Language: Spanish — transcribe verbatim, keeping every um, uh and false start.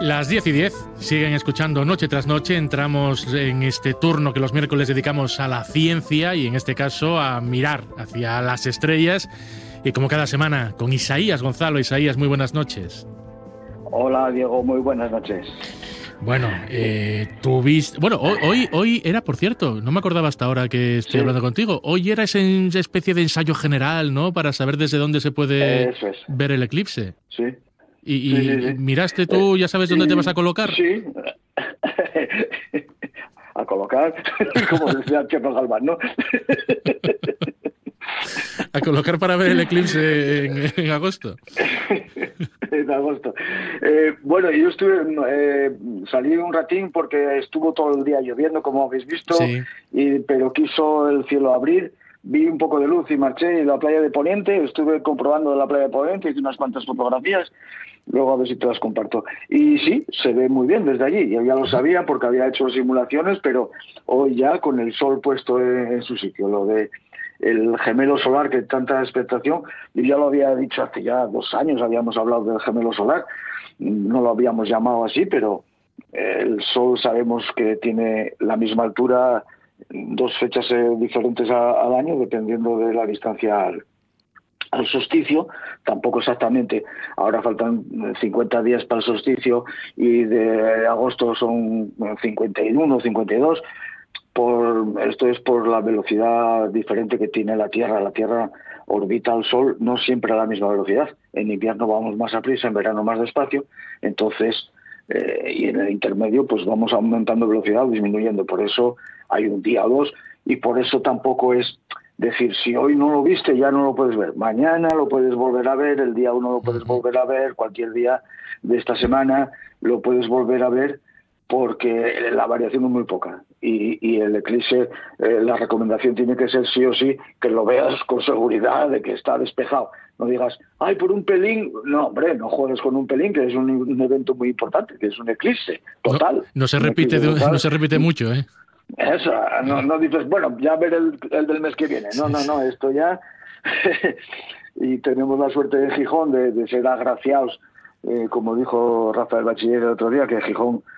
Las diez y diez, siguen escuchando noche tras noche. Entramos en este turno que los miércoles dedicamos a la ciencia y en este caso a mirar hacia las estrellas. Y como cada semana, con Isaías Gonzalo. Isaías, muy buenas noches. Hola Diego, muy buenas noches. Bueno, eh, tuviste... Bueno, hoy, hoy, hoy era, por cierto, no me acordaba hasta ahora que estoy Sí. hablando contigo. Hoy era esa especie de ensayo general, ¿no? Para saber desde dónde se puede Eso es. ver el eclipse. Sí. Y, Sí, sí, y sí. miraste Eh, tú, ¿ya sabes dónde te vas a colocar? Sí. A colocar, como decía Chepo Galván, ¿no? A colocar para ver el eclipse en, en agosto. En agosto. Eh, bueno, yo estuve, eh, salí un ratín porque estuvo todo el día lloviendo, como habéis visto, Sí. y, pero quiso el cielo abrir. Vi un poco de luz y marché a la playa de Poniente. Estuve comprobando la playa de Poniente, hice unas cuantas fotografías. Luego a ver si te las comparto. Y sí, se ve muy bien desde allí. Yo ya lo sabía porque había hecho simulaciones, pero hoy ya con el sol puesto en, en su sitio, lo de el gemelo solar, que tanta expectación, yo ya lo había dicho hace ya dos años, habíamos hablado del gemelo solar, no lo habíamos llamado así, pero el sol sabemos que tiene la misma altura, dos fechas eh, diferentes a, al año, dependiendo de la distancia al, al solsticio, tampoco exactamente, ahora faltan cincuenta días para el solsticio y de agosto son cincuenta y uno, cincuenta y dos. Por, esto es por la velocidad diferente que tiene la Tierra. La Tierra orbita al Sol no siempre a la misma velocidad. En invierno vamos más a prisa, en verano más despacio. Entonces, eh, y en el intermedio, pues vamos aumentando velocidad o disminuyendo. Por eso hay un día o dos, y por eso tampoco es decir, si hoy no lo viste, ya no lo puedes ver. Mañana lo puedes volver a ver, el día uno lo puedes volver a ver, cualquier día de esta semana lo puedes volver a ver, porque la variación es muy poca y, y el eclipse, eh, la recomendación tiene que ser sí o sí que lo veas con seguridad de que está despejado. No digas, ay, por un pelín. No, hombre, no juegues con un pelín, que es un, un evento muy importante, que es un eclipse total. No, no se Un repite, eclipse de, total. no se repite mucho, ¿eh? Eso, no, no dices, bueno, ya ver el, el del mes que viene. No, Sí, no, sí. no, esto ya... Y tenemos la suerte de Gijón de, de ser agraciados, eh, como dijo Rafael Bachiller el otro día, que Gijón